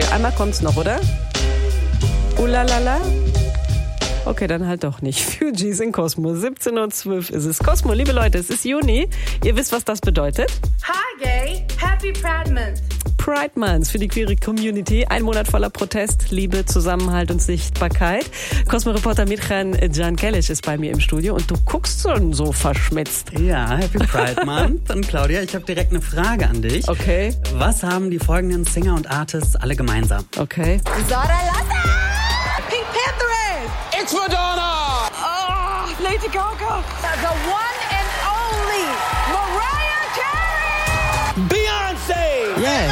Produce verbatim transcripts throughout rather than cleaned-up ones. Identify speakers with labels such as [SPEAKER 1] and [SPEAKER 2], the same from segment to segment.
[SPEAKER 1] Einmal kommt's noch, oder? Ulalala. Okay, dann halt doch nicht. Fugees in Cosmo. siebzehn Uhr zwölf ist es. Cosmo, liebe Leute, es ist Juni. Ihr wisst, was das bedeutet?
[SPEAKER 2] Hi, gay. Happy Pride Month.
[SPEAKER 1] Pride Month für die queere Community. Ein Monat voller Protest, Liebe, Zusammenhalt und Sichtbarkeit. Cosmo-Reporter Mirchan Can-Keleş ist bei mir im Studio und du guckst schon so verschmitzt.
[SPEAKER 3] Ja, Happy Pride Month. Und Claudia, ich habe direkt eine Frage an dich.
[SPEAKER 1] Okay.
[SPEAKER 3] Was haben die folgenden Singer und Artists alle gemeinsam?
[SPEAKER 1] Okay.
[SPEAKER 2] Zara Latta. Pink Panther.
[SPEAKER 4] It's Madonna!
[SPEAKER 2] Oh, Lady Gaga. The one and only Mariah Carey.
[SPEAKER 4] Beyoncé!
[SPEAKER 1] Yeah.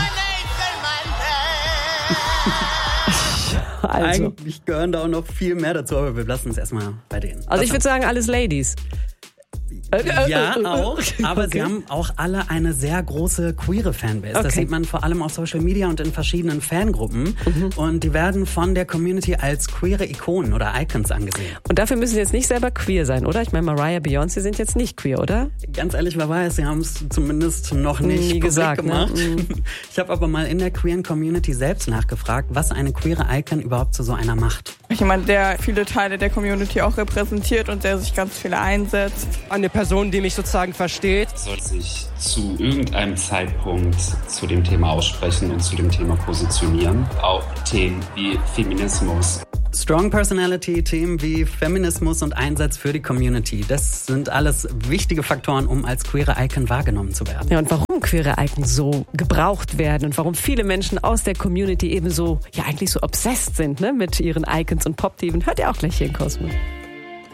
[SPEAKER 1] Also.
[SPEAKER 3] Eigentlich gehören da auch noch viel mehr dazu, aber wir lassen es erstmal bei denen.
[SPEAKER 1] Also ich würde sagen, alles Ladies.
[SPEAKER 3] Ja, auch. Aber
[SPEAKER 1] Okay.
[SPEAKER 3] sie haben auch alle eine sehr große queere Fanbase. Das
[SPEAKER 1] Okay.
[SPEAKER 3] sieht man vor allem auf Social Media und in verschiedenen Fangruppen. Mhm. Und die werden von der Community als queere Ikonen oder Icons angesehen.
[SPEAKER 1] Und dafür müssen sie jetzt nicht selber queer sein, oder? Ich meine, Mariah, Beyoncé sind jetzt nicht queer, oder?
[SPEAKER 3] Ganz ehrlich, wer weiß, sie haben es zumindest noch nicht
[SPEAKER 1] Nie
[SPEAKER 3] publik
[SPEAKER 1] gesagt,
[SPEAKER 3] gemacht.
[SPEAKER 1] Ne?
[SPEAKER 3] Ich habe aber mal in der queeren Community selbst nachgefragt, was eine queere Icon überhaupt zu so einer macht.
[SPEAKER 5] Jemand, der viele Teile der Community auch repräsentiert und der sich ganz viele einsetzt.
[SPEAKER 4] Eine Person, die mich sozusagen versteht.
[SPEAKER 6] Soll sich zu irgendeinem Zeitpunkt zu dem Thema aussprechen und zu dem Thema positionieren. Auch Themen wie Feminismus.
[SPEAKER 3] Strong Personality, Themen wie Feminismus und Einsatz für die Community. Das sind alles wichtige Faktoren, um als queere Icon wahrgenommen zu werden.
[SPEAKER 1] Ja, und warum queere Icons so gebraucht werden und warum viele Menschen aus der Community eben so, ja eigentlich so obsessed sind, ne, mit ihren Icons und Pop-Diven, hört ihr auch gleich hier in Cosmo.